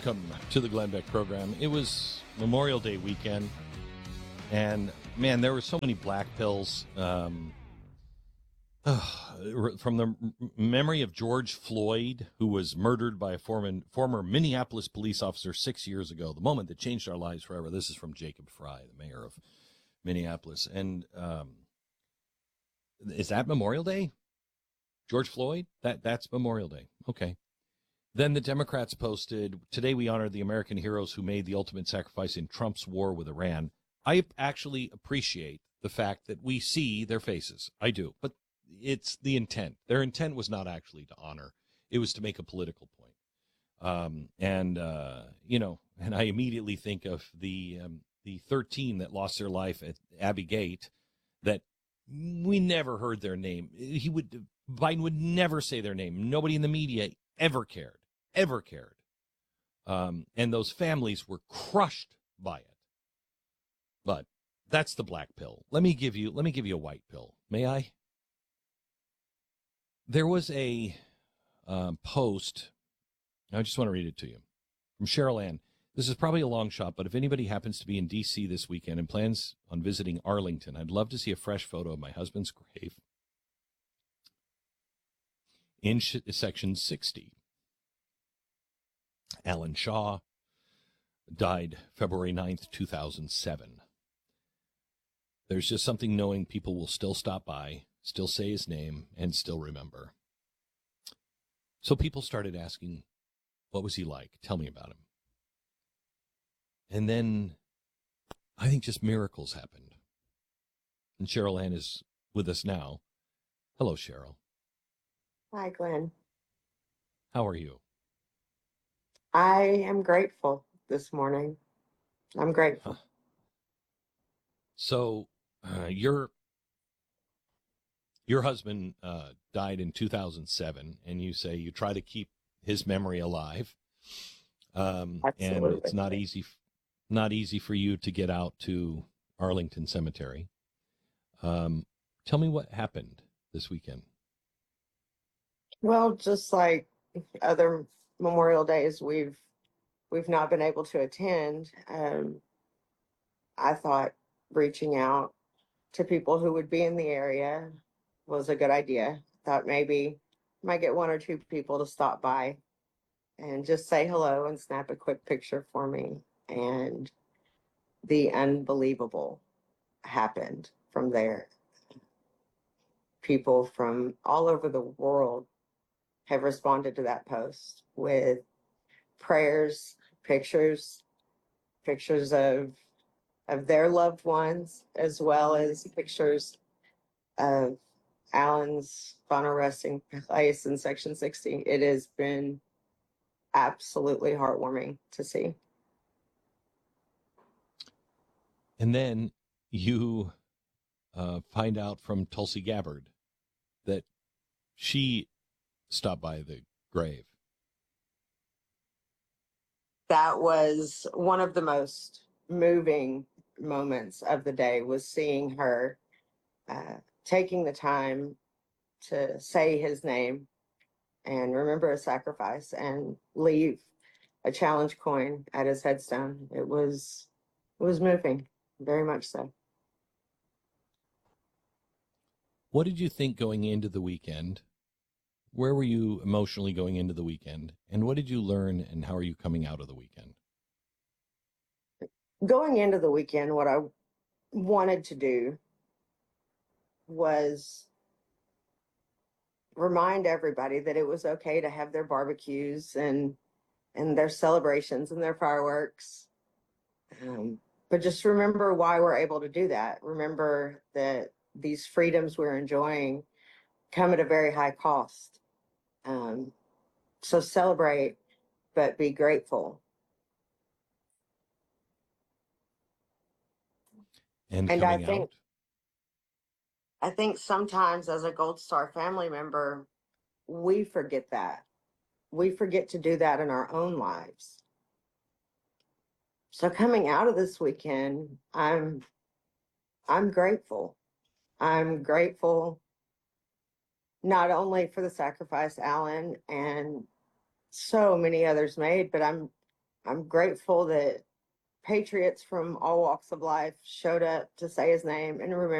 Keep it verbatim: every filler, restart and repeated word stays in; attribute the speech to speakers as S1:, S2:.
S1: Welcome to the Glenn Beck program. It was Memorial Day weekend, and man, there were so many black pills. Um, from the memory of George Floyd, who was murdered by a former, former Minneapolis police officer six years ago, the moment that changed our lives forever. This is from Jacob Frey, the mayor of Minneapolis. And um, is that Memorial Day? George Floyd? That That's Memorial Day. Okay. Then the Democrats posted, today we honor the American heroes who made the ultimate sacrifice in Trump's war with Iran. I actually appreciate the fact that we see their faces. I do. But it's the intent. Their intent was not actually to honor. It was to make a political point. Um, and, uh, you know, and I immediately think of the um, the thirteen that lost their life at Abbey Gate, that we never heard their name. He would, Biden would never say their name. Nobody in the media ever cared. ever cared. Um, and those families were crushed by it. But that's the black pill. Let me give you, let me give you a white pill. May I? There was a um, post. I just want to read it to you from Cheryl Ann. This is probably a long shot, but if anybody happens to be in D C this weekend and plans on visiting Arlington, I'd love to see a fresh photo of my husband's grave in sh- section sixty. Alan Shaw died February ninth, two thousand seven. There's just something knowing people will still stop by, still say his name, and still remember. So people started asking, what was he like? Tell me about him. And then I think just miracles happened. And Cheryl Ann is with us now. Hello, Cheryl.
S2: Hi, Glenn.
S1: How are you?
S2: I am grateful this morning. I'm grateful.
S1: Huh. So uh, your your husband uh, died in two thousand seven, and you say you try to keep his memory alive. Um, and it's not easy, not easy for you to get out to Arlington Cemetery. Um, tell me what happened this weekend.
S2: Well, just like other Memorial Days we've we've not been able to attend, um, I thought reaching out to people who would be in the area was a good idea. Thought maybe might get one or two people to stop by and just say hello and snap a quick picture for me. And the unbelievable happened from there. People from all over the world have responded to that post with prayers, pictures, pictures of of their loved ones, as well as pictures of Alan's final resting place in section sixty. It has been absolutely heartwarming to see.
S1: And then you uh, find out from Tulsi Gabbard that she stopped by the grave.
S2: That was one of the most moving moments of the day, was seeing her uh, taking the time to say his name and remember a sacrifice and leave a challenge coin at his headstone. It was, it was moving, very much so.
S1: What did you think going into the weekend? Where were you emotionally going into the weekend? And what did you learn, and how are you coming out of the weekend?
S2: Going into the weekend, what I wanted to do was remind everybody that it was okay to have their barbecues and and their celebrations and their fireworks. Um, but just remember why we're able to do that. Remember that these freedoms we're enjoying come at a very high cost. Um, so celebrate, but be grateful.
S1: And,
S2: and I
S1: coming
S2: think
S1: out?
S2: I think sometimes as a Gold Star family member, we forget that. We forget to do that in our own lives. So coming out of this weekend, I'm I'm grateful. I'm grateful not only for the sacrifice Alan and so many others made, but I'm I'm grateful that patriots from all walks of life showed up to say his name and remember